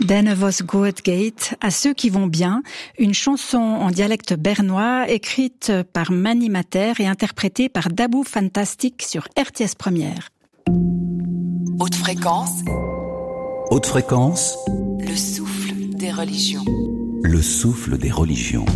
Den vos goed geht, à ceux qui vont bien, une chanson en dialecte bernois écrite par Mani Mater et interprétée par Dabou Fantastic sur RTS Première. Haute fréquence. Haute fréquence. Le souffle des religions. Le souffle des religions.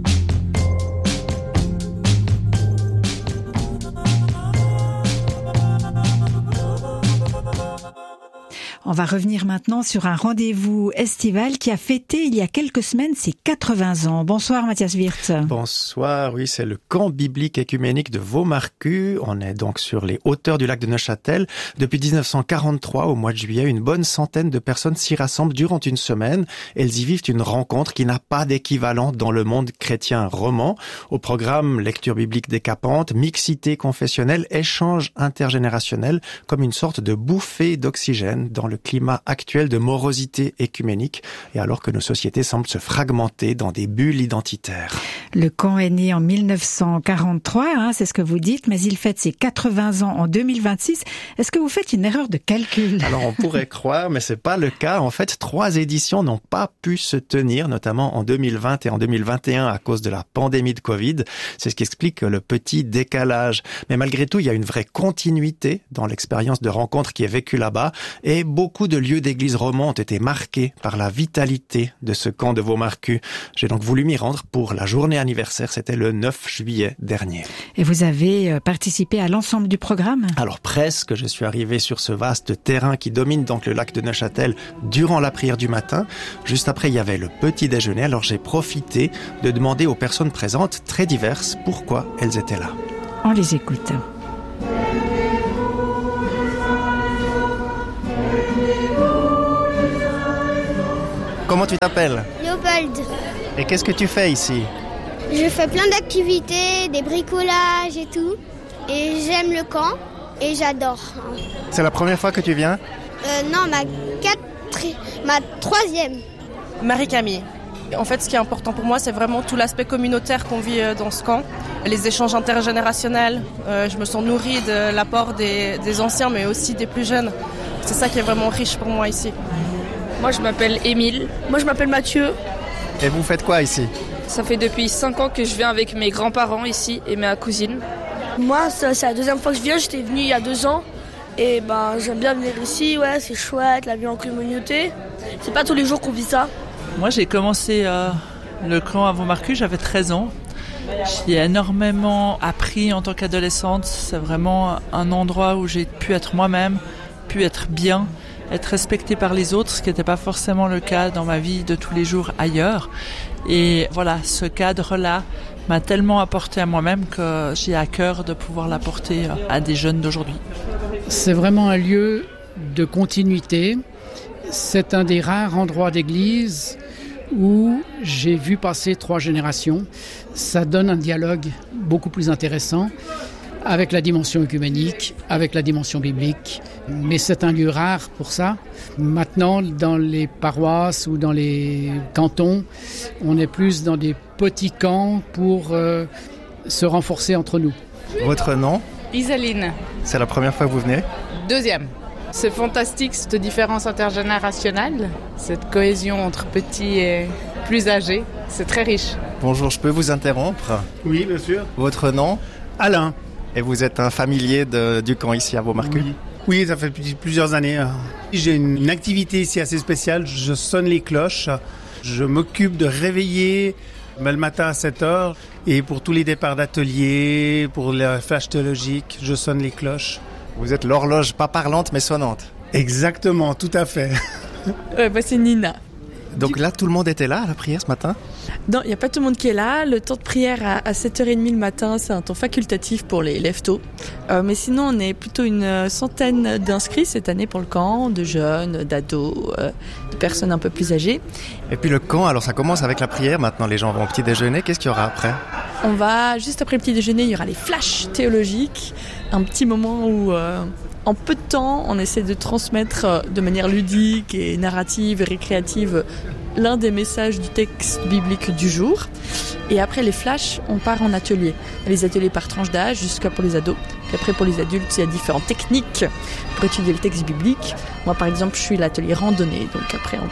On va revenir maintenant sur un rendez-vous estival qui a fêté il y a quelques semaines ses 80 ans. Bonsoir Mathias Wirtz. Bonsoir, oui, c'est le camp biblique écuménique de Vaumarcus. On est donc sur les hauteurs du lac de Neuchâtel. Depuis 1943, au mois de juillet, une bonne centaine de personnes s'y rassemblent durant une semaine. Elles y vivent une rencontre qui n'a pas d'équivalent dans le monde chrétien roman. Au programme, lecture biblique décapante, mixité confessionnelle, échange intergénérationnel, comme une sorte de bouffée d'oxygène dans le climat actuel de morosité écuménique et alors que nos sociétés semblent se fragmenter dans des bulles identitaires. Le camp est né en 1943, c'est ce que vous dites, mais il fête ses 80 ans en 2026. Est-ce que vous faites une erreur de calcul ? Alors on pourrait croire, mais c'est pas le cas. En fait, 3 éditions n'ont pas pu se tenir, notamment en 2020 et en 2021 à cause de la pandémie de Covid. C'est ce qui explique le petit décalage. Mais malgré tout, il y a une vraie continuité dans l'expérience de rencontre qui est vécue là-bas et beaucoup de lieux d'église romans ont été marqués par la vitalité de ce camp de Vaumarcus. J'ai donc voulu m'y rendre pour la journée anniversaire, c'était le 9 juillet dernier. Et vous avez participé à l'ensemble du programme ? Alors presque, je suis arrivé sur ce vaste terrain qui domine donc le lac de Neuchâtel durant la prière du matin. Juste après, il y avait le petit déjeuner, alors j'ai profité de demander aux personnes présentes, très diverses, pourquoi elles étaient là. On les écoute. Comment tu t'appelles ? Léopold. Et qu'est-ce que tu fais ici ? Je fais plein d'activités, des bricolages et tout. Et j'aime le camp et j'adore. C'est la première fois que tu viens ? Non, ma 3e. Marie-Camille. En fait, ce qui est important pour moi, c'est vraiment tout l'aspect communautaire qu'on vit dans ce camp. Les échanges intergénérationnels. Je me sens nourrie de l'apport des anciens, mais aussi des plus jeunes. C'est ça qui est vraiment riche pour moi ici. Moi, je m'appelle Émile. Moi, je m'appelle Mathieu. Et vous faites quoi ici ? Ça fait depuis 5 ans que je viens avec mes grands-parents ici et ma cousine. Moi, c'est la deuxième fois que je viens. J'étais venue il y a 2 ans. Et j'aime bien venir ici. Ouais, c'est chouette, la vie en communauté. C'est pas tous les jours qu'on vit ça. Moi, j'ai commencé le camp à Vaumarcus, j'avais 13 ans. J'ai énormément appris en tant qu'adolescente. C'est vraiment un endroit où j'ai pu être moi-même, pu être bien, être respectée par les autres, ce qui n'était pas forcément le cas dans ma vie de tous les jours ailleurs. Et voilà, ce cadre-là m'a tellement apporté à moi-même que j'ai à cœur de pouvoir l'apporter à des jeunes d'aujourd'hui. C'est vraiment un lieu de continuité. C'est un des rares endroits d'église où j'ai vu passer 3 générations. Ça donne un dialogue beaucoup plus intéressant avec la dimension œcuménique, avec la dimension biblique. Mais c'est un lieu rare pour ça. Maintenant, dans les paroisses ou dans les cantons, on est plus dans des petits camps pour se renforcer entre nous. Votre nom ? Isaline. C'est la première fois que vous venez ? 2e. C'est fantastique, cette différence intergénérationnelle, cette cohésion entre petits et plus âgés. C'est très riche. Bonjour, je peux vous interrompre ? Oui, bien sûr. Votre nom ? Alain. Et vous êtes un familier du camp ici à Vaumarcus ? Oui, ça fait plusieurs années. J'ai une activité ici assez spéciale. Je sonne les cloches. Je m'occupe de réveiller le matin à 7h. Et pour tous les départs d'atelier, pour le flash théologique, je sonne les cloches. Vous êtes l'horloge pas parlante mais sonnante. Exactement, tout à fait. C'est Nina. Donc là, tout le monde était là à la prière ce matin ? Non, il n'y a pas tout le monde qui est là. Le temps de prière à 7h30 le matin, c'est un temps facultatif pour les lève-tôt. Mais sinon, on est plutôt une centaine d'inscrits cette année pour le camp, de jeunes, d'ados, de personnes un peu plus âgées. Et puis le camp, alors ça commence avec la prière. Maintenant, les gens vont au petit déjeuner. Qu'est-ce qu'il y aura après ? Juste après le petit déjeuner, il y aura les flashs théologiques. Un petit moment où... En peu de temps, on essaie de transmettre de manière ludique et narrative et récréative l'un des messages du texte biblique du jour. Et après les flashs, on part en atelier. Les ateliers par tranche d'âge jusqu'à pour les ados. Puis après pour les adultes, il y a différentes techniques pour étudier le texte biblique. Moi par exemple, je suis l'atelier randonnée. Donc après, on